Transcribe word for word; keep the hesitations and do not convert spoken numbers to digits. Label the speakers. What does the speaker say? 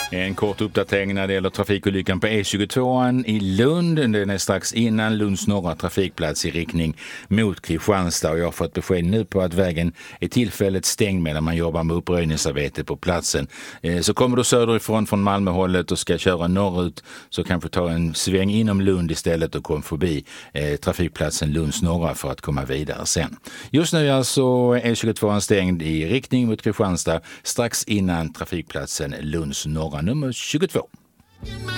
Speaker 1: En kort uppdatering när det gäller trafikolyckan på E tjugotvå i Lund. Den är strax innan Lunds norra trafikplats i riktning mot Kristianstad. Och jag har fått besked nu på att vägen är tillfälligt stängd medan man jobbar med uppröjningsarbete på platsen. Så kommer du söderifrån från Malmöhållet och ska köra norrut, så kanske ta en sväng inom Lund istället och kom förbi eh, trafikplatsen Lunds norra för att komma vidare sen. Just nu är alltså E tjugotvå stängd i riktning mot Kristianstad strax innan trafikplatsen Lunds norra nummer tjugotvå.